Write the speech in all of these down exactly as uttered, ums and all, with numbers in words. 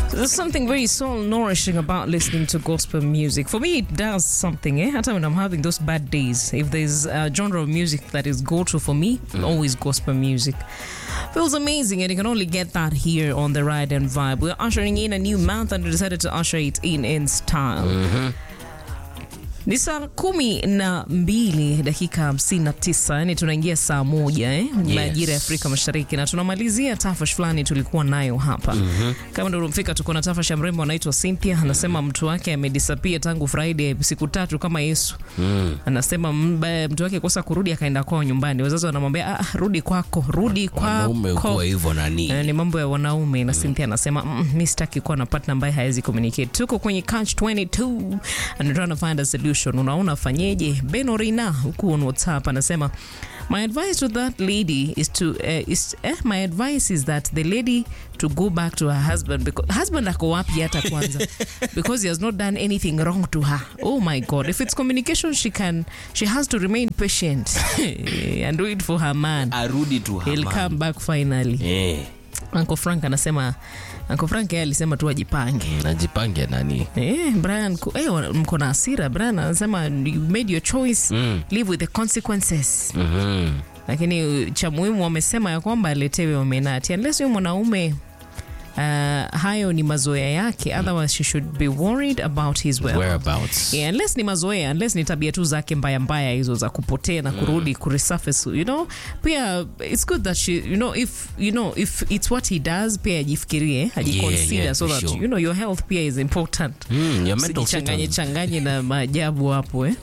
There's something very soul nourishing about listening to gospel music. For me, it does something. Eh? At when I'm having those bad days, if there's a genre of music that is go-to for me, mm. always gospel music. Feels amazing, and you can only get that here on the Ride and Vibe. We're ushering in a new month, and we decided to usher it in in style. Mm-hmm. Ni saa kumi na mbili dakika hamsini na tisa, yani tunaingia saa moja eh, yes. Majira ya Afrika Mashariki, na tunamalizia tafash fulani tulikuwa nayo hapa. Mm-hmm. Kama ndio umefika, tuko na tafash ya mrembo anaitwa Cynthia. Anasema mtu wake amedisappear tangu Friday siku tatu kama Yesu. Mm. Anasema mtu wake kosa kurudi, akaenda kwao nyumbani. Wazazi wanamwambia ah, rudi kwako, rudi kwako. Wanaume kwa hivyo nani? Eh, ni mambo ya wanaume. Na Cynthia anasema mimi sitaki kuwa na partner ambaye hawezi communicate. Tuko kwenye catch twenty-two and trying to find a solution. Unaona fanyeje? Benorina huku on WhatsApp anasema my advice to that lady is to uh, is eh, my advice is that the lady to go back to her husband, because husband ako wapi hata kwanza, because he has not done anything wrong to her. Oh my God, if it's communication, she can she has to remain patient and do it for her man. Arudi to her He'll man. come back finally. Yeah. Uncle Frank anasema Uncle Frank yeye alisema tu ajipange. Najipange nani? Eh, Brian, eh mko na hasira. Brian anasema you made your choice, mm. live with the consequences. Mhm. Lakini cha muhimu wamesema ya kwamba aletewe omenati. Unless yule mwanaume Uh, hayo ni mazoea yake, otherwise she should be worried about his whereabouts. Yeah, unless ni mazoea, unless ni tabia tu zake mbaya mbaya hizo za kupotea na kurudi, mm. kuresurface, you know. Pia it's good that she, you know, if you know if it's what he does, pia ajifikirie, ajiconsider, yeah, yeah, so that sure. you know your health pia is important. Mm, your mental changanye changanye na maajabu hapo eh.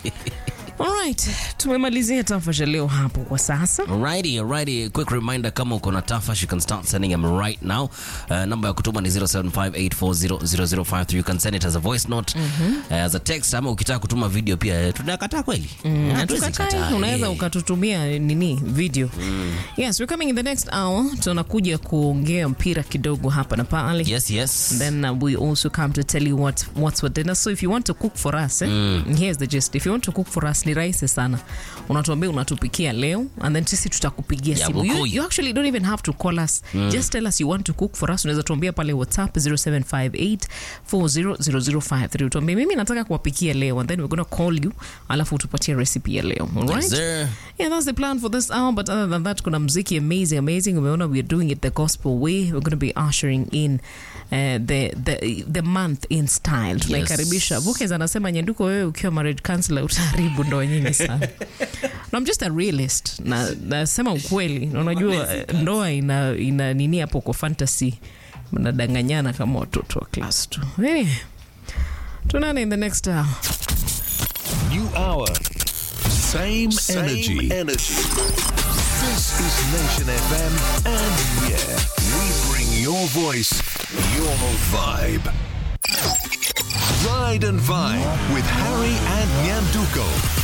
Alright, tumemalizia tafasha leo hapo kwa sasa. Alrighty, alrighty. Quick reminder, kama uko na tafasha, you can start sending them right now. Uh, number ya kutuma ni zero seven five eight four zero zero zero five three. You can send it as a voice note, mm-hmm. uh, as a text, ama ukitaka kutuma video pia tunakataa kweli. Mm, hatukatai, unaweza ukatutumia nini video. Mm. Yes, we're coming in the next hour. Tunakuja kuongea mpira kidogo hapa na pale. Yes, yes. And then uh, we also come to tell you what what's for dinner. So if you want to cook for us, eh, mm. here's the gist. If you want to cook for us, ni rahisi sana. Unatuambia unatupikia leo, and then sisi tutakupigia yeah, simu. We'll you, you actually don't even have to call us. Mm. Just tell us you want to cook for us. Unaweza tuambia pale WhatsApp zero seven five eight four zero zero zero five three. Tuambie mimi nataka kuwapikia leo, and then we're going to call you alafu utupatie recipe ya leo. All right? Yes, sir. Yeah, that's the plan for this hour, but other than that, kuna muziki amazing amazing. Umeona we're doing it the gospel way. We're going to be ushering in Uh, the the the month in style. Tunaikaribisha. Vukez anasema Nyanduko, wewe ukiwa marriage counselor utaharibu ndoa nyingi sana. No, I'm just a realist. Na nasema ukweli. Unajua ndoa ina ina nini hapo kwa fantasy. Mnadanganyana kama watoto wa class two. Hey. Tunane in the next hour. New hour. Same, Same energy. energy. This is Nation F M, and yeah, we bring your voice, your vibe. Ride and Vibe with Harry and Nyanduko.